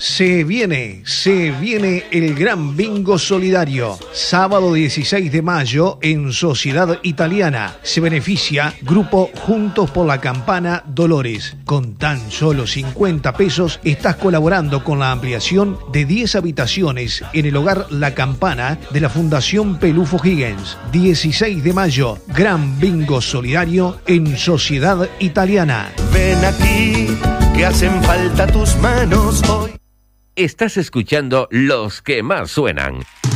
Se viene el gran bingo solidario. Sábado 16 de mayo en Sociedad Italiana. Se beneficia Grupo Juntos por la Campana Dolores. Con tan solo 50 pesos estás colaborando con la ampliación de 10 habitaciones en el hogar La Campana de la Fundación Pelufo Higgins. 16 de mayo, gran bingo solidario en Sociedad Italiana. Ven aquí, que hacen falta tus manos hoy. Estás escuchando los que más suenan.